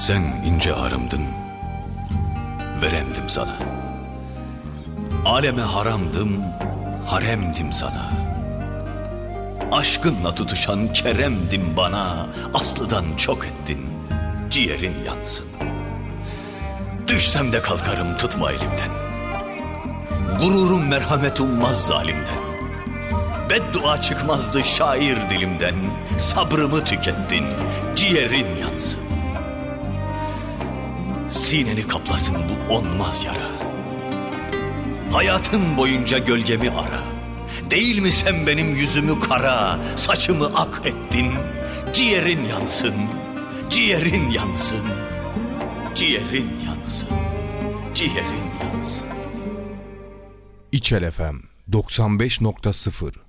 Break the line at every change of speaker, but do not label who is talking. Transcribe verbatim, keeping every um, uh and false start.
Sen ince ağrımdın, veremdim sana. Aleme haramdım, haremdim sana. Aşkınla tutuşan keremdim bana. Aslıdan çok ettin, ciğerin yansın. Düşsem de kalkarım, tutma elimden. Gururum merhamet ummaz zalimden. Beddua çıkmazdı şair dilimden. Sabrımı tükettin, ciğerin yansın. Sineni kaplasın bu onmaz yara. Hayatın boyunca gölgemi ara. Değil mi sen benim yüzümü kara, saçımı ak ettin. Ciğerin yansın, ciğerin yansın, ciğerin yansın, ciğerin yansın.
İçel F M doksan beş nokta sıfır